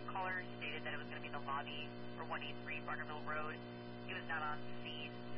caller stated that it was going to be the lobby for 183 Barnerville Road. He was not on scene.